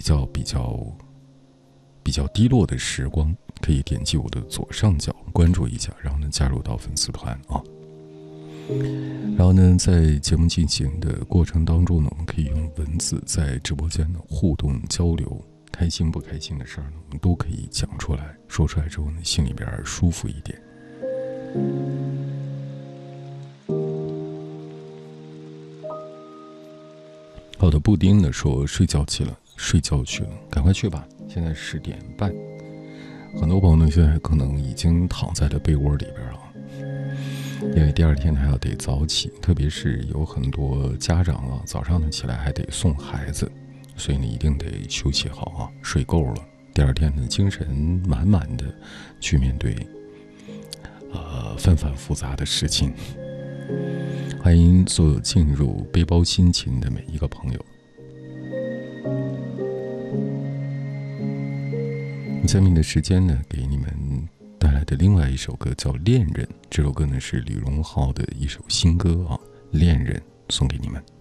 比较低落的时光，可以点击我的左上角关注一下，然后呢加入到粉丝团啊。然后呢，在节目进行的过程当中呢，我们可以用文字在直播间的互动交流，开心不开心的事儿呢，我们都可以讲出来，说出来之后呢，心里边舒服一点。好的，布丁呢说睡觉去了，赶快去吧，现在10点半，很多朋友呢现在可能已经躺在了被窝里边了，因为第二天还要得早起，特别是有很多家长啊，早上呢起来还得送孩子，所以呢一定得休息好啊，睡够了，第二天呢精神满满的去面对纷繁复杂的事情。欢迎所有进入背包心情的每一个朋友。下面的时间呢，给你们带来的另外一首歌叫《恋人》，这首歌呢是李荣浩的一首新歌啊，《恋人》送给你们。